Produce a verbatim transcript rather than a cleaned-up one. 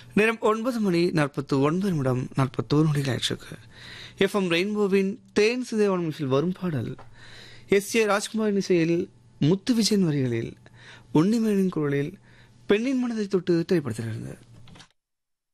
நேரம் ஒன்பது மணி நாற்பத்தி ஒன்பது நிமிடம் நாற்பத்தோரு நொடிகள் ஆயிற்றுக்கு. எஃப்எம் ரெயின்போவின் தேன் சிதைவான மிஷில் வரும் பாடல் எஸ் ஏ ராஜ்குமாரின் இசையில் முத்து விஜயன் வரிகளில் உன்னிமேனின் குரலில் பெண்ணின் மனதை தொட்டு திரைப்படத்திலிருந்து